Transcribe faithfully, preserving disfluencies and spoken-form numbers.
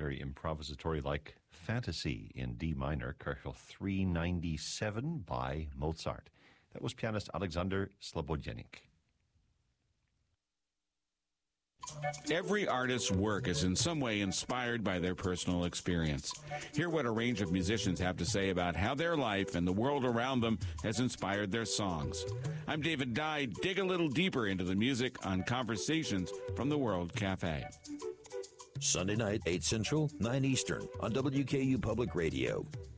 very improvisatory, like Fantasy in D minor, Cartel three ninety-seven by Mozart. That was pianist Alexander Slobodjenik. Every artist's work is in some way inspired by their personal experience. Hear what a range of musicians have to say about how their life and the world around them has inspired their songs. I'm David Dye. Dig a little deeper into the music on Conversations from the World Cafe. Sunday night, eight Central, nine Eastern on W K U Public Radio.